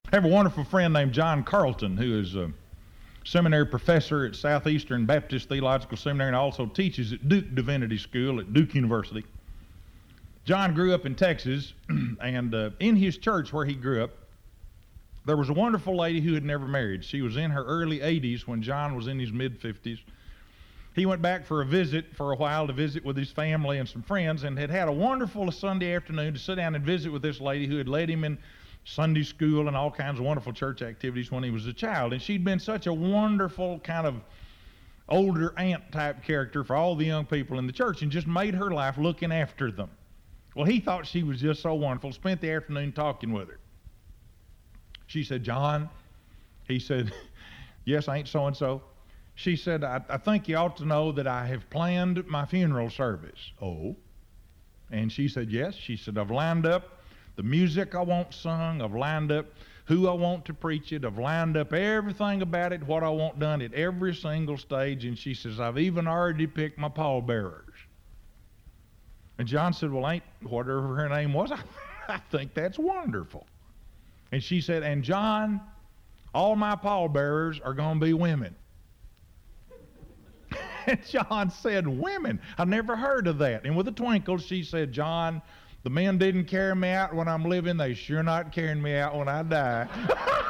I have a wonderful friend named John Carlton, who is a seminary professor at Southeastern Baptist Theological Seminary and also teaches at Duke Divinity School at Duke University. John grew up in Texas, and in his church where he grew up, there was a wonderful lady who had never married. She was in her early 80s when John was in his mid-50s. He went back for a visit for a while to visit with his family and some friends, and had a wonderful Sunday afternoon to sit down and visit with this lady who had led him in Sunday school and all kinds of wonderful church activities when he was a child. And she'd been such a wonderful kind of older aunt type character for all the young people in the church and just made her life looking after them. Well, he thought she was just so wonderful, spent the afternoon talking with her. She said, "John," he said, "Yes, ain't so-and-so." She said, I think you ought to know that I have planned my funeral service." "Oh?" And she said, "Yes." She said, "I've lined up the music I want sung, I've lined up who I want to preach it, I've lined up everything about it, what I want done at every single stage." And she says, "I've even already picked my pallbearers." And John said, "Well, ain't whatever her name was, I think that's wonderful." And she said, "And John, all my pallbearers are going to be women." And John said, "Women? I never heard of that." And with a twinkle, she said, "John, the men didn't carry me out when I'm living. They sure not carrying me out when I die."